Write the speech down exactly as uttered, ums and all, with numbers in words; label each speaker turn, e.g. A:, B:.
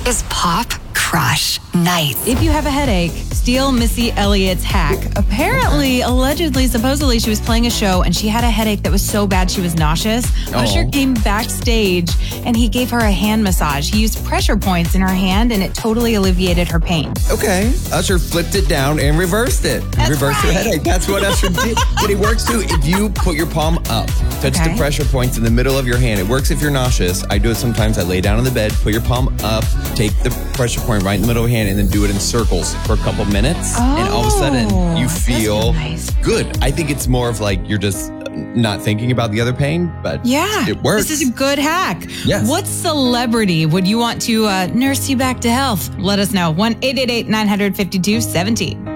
A: is Pop Crush Night.
B: If you have a headache, steal Missy Elliott's hack. Apparently, allegedly, supposedly, she was playing a show and she had a headache that was so bad she was nauseous.
C: Oh.
B: Usher came backstage and he gave her a hand massage. He used pressure points in her hand and it totally alleviated her pain.
C: Okay. Usher flipped it down and reversed it.
B: That's
C: reversed her
B: right.
C: headache. That's what Usher did. But it works too if you put your palm up. Touch
B: Okay.
C: the pressure points in the middle of your hand. It works if you're nauseous. I do it sometimes. I lay down on the bed, put your palm up, take the pressure point right in the middle of your hand, and then do it in circles for a couple minutes.
B: Oh,
C: and all of a sudden, you
B: that's
C: feel
B: nice.
C: good. I think it's more of like you're just not thinking about the other pain, but
B: Yeah.
C: it works.
B: This is a good hack.
C: Yes.
B: What celebrity would you want to uh, nurse you back to health? Let us know. one eight eight eight nine five two one seven.